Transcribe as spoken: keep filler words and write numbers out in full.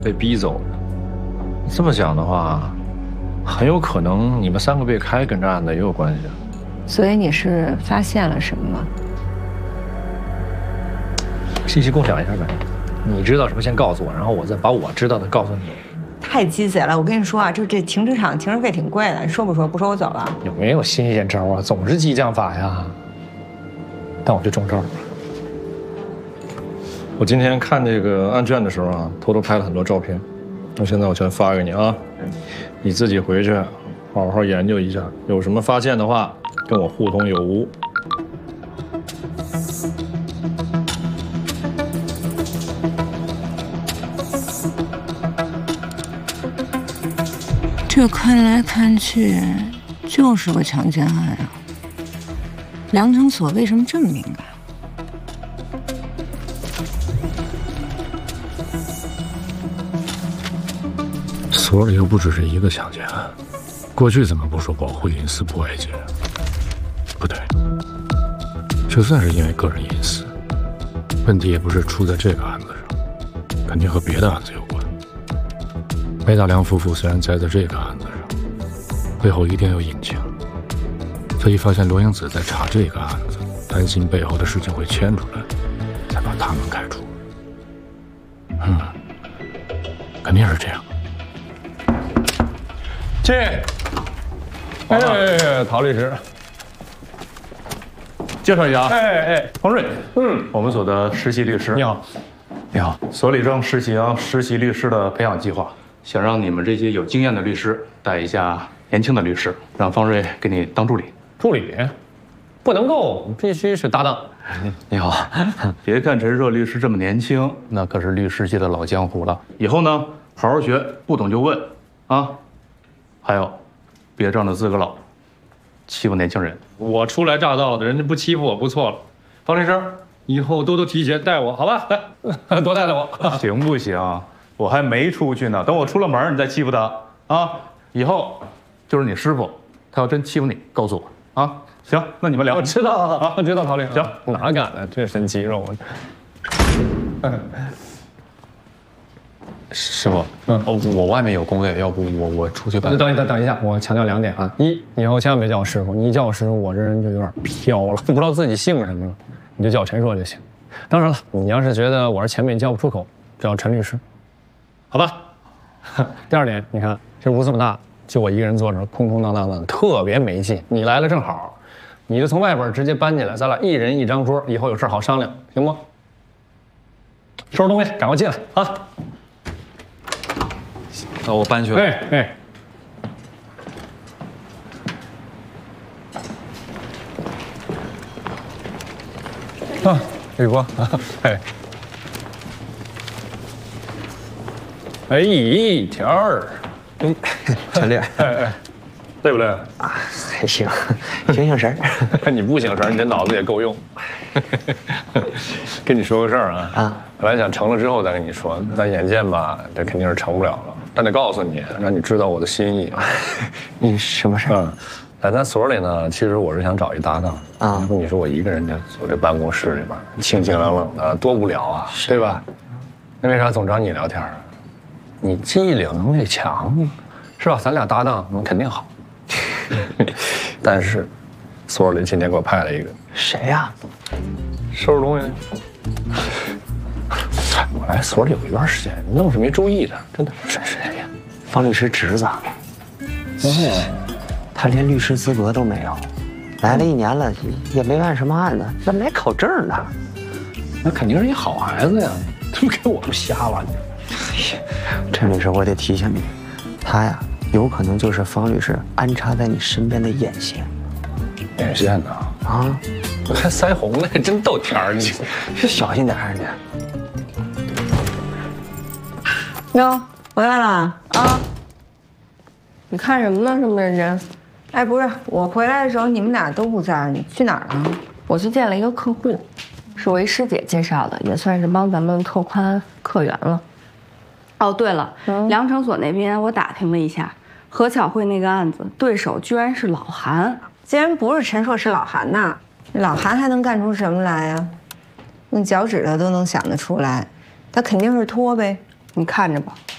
被逼走的。这么讲的话，很有可能你们三个被开跟这案子也有关系。 所以你是发现了什么吗？ 信息共享一下呗，你知道什么先告诉我，然后我再把我知道的告诉你。 太鸡贼了！我跟你说啊，就这停车场停车费挺贵的，你说不说？不说我走了。 有没有新鲜招啊？总是激将法呀。但我就中招了。我今天看这个案卷的时候啊，偷偷拍了很多照片，那现在我全发给你啊，你自己回去好好研究一下，有什么发现的话，跟我互通有无。 这看来看去就是个强奸案啊！梁成锁为什么这么敏感？ 所里又不只是一个强奸案，过去怎么不说保护隐私不外泄？不对，就算是因为个人隐私，问题也不是出在这个案子上，肯定和别的案子有关。白大梁夫妇虽然栽在这个案子上，背后一定有隐情。所以发现罗英子在查这个案子，担心背后的事情会牵出来，才把他们开除。嗯，肯定是这样。 进。哎，陶律师，介绍一下啊。 哎哎，黄瑞， 嗯， 我们所的实习律师。 你好。 你好，所里正实行实习律师的培养计划，想让你们这些有经验的律师带一下年轻的律师，让方瑞给你当助理。 助理，不能够，必须是搭档。 你好，别看陈硕律师这么年轻，那可是律师界的老江湖了。以后呢，好好学，不懂就问啊。还有，别仗着自个老，欺负年轻人。 我初来乍到的，人家不欺负我不错了。方律师，以后多多提携，带我好吧？来，多带带我。 行不行？我还没出去呢，等我出了门，你再欺负他啊！以后就是你师傅，他要真欺负你，告诉我。啊，行，那你们聊。 我知道啊，我知道陶律师。 行， 哪敢呢？这身肌肉。 师傅，嗯，哦，我外面有工位，要不我我出去办。 等一等，等一下，我强调两点啊。一，以后千万别叫我师傅，你一叫我师傅，我这人就有点飘了，不知道自己姓什么了，你就叫我陈硕就行。当然了，你要是觉得我是前辈叫不出口，叫陈律师，好吧？第二点，你看这屋这么大。就我一个人坐着，空空荡荡的，特别没劲。你来了正好，你就从外边直接搬进来，咱俩一人一张桌，以后有事好商量，行不？收拾东西，赶快进来啊！ 那我搬去了。 哎哎，啊，宇波，哎，哎，天儿。 嗯，陈律， 哎哎，累不累啊？还行，醒醒神儿。你不醒神，你这脑子也够用。跟你说个事儿啊，啊，本来想成了之后再跟你说，但眼见吧，这肯定是成不了了。但得告诉你，让你知道我的心意。 你什么事儿？ 嗯，在咱所里呢，其实我是想找一搭档啊。你说我一个人就坐这办公室里边，清清冷冷的，多无聊啊，对吧？那为啥总找你聊天啊？你记忆领能力强，是吧？咱俩搭档，那肯定好。但是，所里今天给我派了一个谁呀？ 收拾东西。我来所里有一段时间，愣是没注意他，真的是谁呀？ 方律师侄子。哦，他连律师资格都没有，来了一年了，也没办什么案子，怎么来考证呢？ 那肯定是一好孩子呀，他们给我们瞎了。 陈律师，我得提醒你，他呀，有可能就是方律师安插在你身边的眼线。 眼线呢？啊，还腮红呢，真逗天儿！你小心点儿你。 哟，回来了啊！你看什么呢？这么认真？哎，不是，我回来的时候你们俩都不在，你去哪儿了？我去见了一个客户，是我一师姐介绍的，也算是帮咱们拓宽客源了。 哦，对了，嗯、梁成所那边我打听了一下，何巧慧那个案子对手居然是老韩。 既然不是陈硕，是老韩呐，老韩还能干出什么来呀？用脚趾头都能想得出来，他肯定是托呗。 你看着吧，